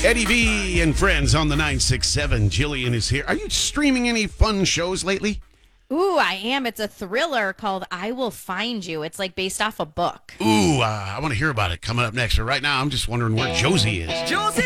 Eddie V and friends on the 967. Jillian is here. Are you streaming any fun shows lately? Ooh, I am. It's a thriller called I Will Find You. It's like based off a book. Ooh, I want to hear about it coming up next. But right now, I'm just wondering where Josie is. Josie!